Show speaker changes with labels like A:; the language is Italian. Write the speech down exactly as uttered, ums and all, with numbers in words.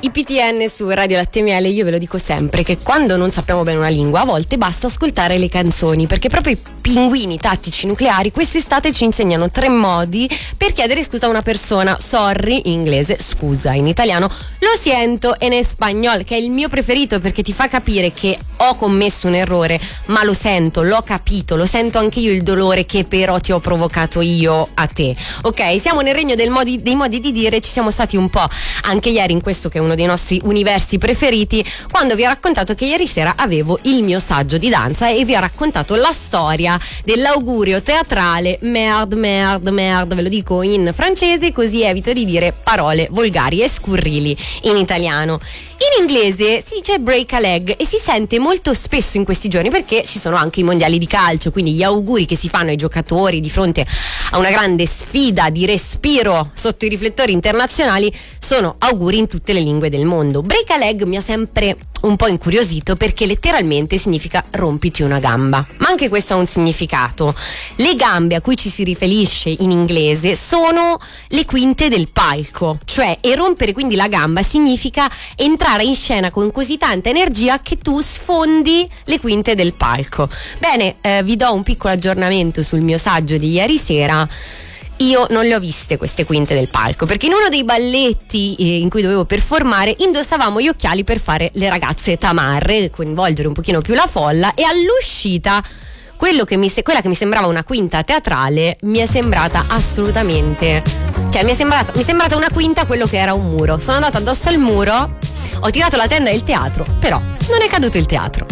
A: I P T N su Radio Latte Miele. Io ve lo dico sempre che quando non sappiamo bene una lingua a volte basta ascoltare le canzoni, perché proprio i pinguini tattici nucleari quest'estate ci insegnano tre modi per chiedere scusa a una persona. Sorry in inglese, scusa in italiano, lo siento in spagnolo, che è il mio preferito perché ti fa capire che ho commesso un errore, ma lo sento, l'ho capito, lo sento anche io il dolore che però ti ho provocato io a te. Ok, siamo nel regno del modi, dei modi di dire, ci siamo stati un po' anche ieri in questo che è uno dei nostri universi preferiti, quando vi ho raccontato che ieri sera avevo il mio saggio di danza e vi ho raccontato la storia dell'augurio teatrale merde, merde, merde, ve lo dico in francese così evito di dire parole volgari e scurrili in italiano. In inglese si dice break a leg e si sente molto spesso in questi giorni perché ci sono anche i mondiali di calcio, quindi gli auguri che si fanno ai giocatori di fronte a una grande sfida di respiro sotto i riflettori internazionali sono auguri in tutte le lingue del mondo. Break a leg mi ha sempre un po' incuriosito perché letteralmente significa rompiti una gamba, ma anche questo ha un significato. Le gambe a cui ci si riferisce in inglese sono le quinte del palco, cioè e rompere quindi la gamba significa entrare in scena con così tanta energia che tu sfondi le quinte del palco. Bene, eh, vi do un piccolo aggiornamento sul mio saggio di ieri sera. Io non le ho viste queste quinte del palco perché in uno dei balletti eh, in cui dovevo performare indossavamo gli occhiali per fare le ragazze tamarre, coinvolgere un pochino più la folla, e all'uscita quello che mi se- quella che mi sembrava una quinta teatrale mi è sembrata assolutamente, cioè mi è sembrata, mi è sembrata una quinta quello che era un muro. Sono andata addosso al muro, ho tirato la tenda del teatro, però non è caduto il teatro.